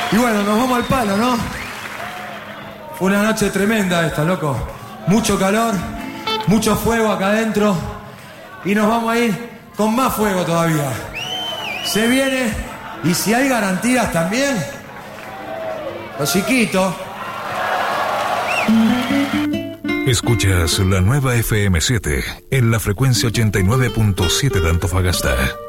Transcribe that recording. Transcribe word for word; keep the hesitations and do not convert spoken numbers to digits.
Y bueno, nos vamos al palo, ¿no? Fue una noche tremenda esta, loco. Mucho calor, mucho fuego acá adentro. Y nos vamos a ir con más fuego todavía. Se viene, y si hay garantías también, los chiquitos. Escuchas la nueva F M siete en la frecuencia ochenta y nueve punto siete de Antofagasta.